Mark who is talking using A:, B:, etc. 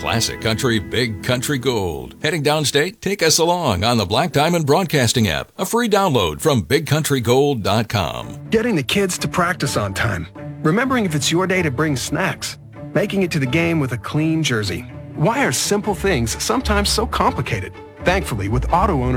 A: Classic Country, Big Country Gold. Heading downstate? Take us along on the Black Diamond Broadcasting app. A free download from BigCountryGold.com.
B: Getting the kids to practice on time. Remembering if it's your day to bring snacks. Making it to the game with a clean jersey. Why are simple things sometimes so complicated? Thankfully, with auto owners